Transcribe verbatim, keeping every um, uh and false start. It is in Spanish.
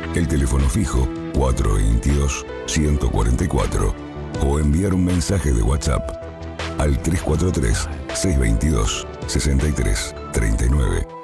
el teléfono fijo cuatro dos dos, uno cuatro cuatro o enviar un mensaje de WhatsApp al tres cuatro tres, seis dos dos, seis tres tres nueve.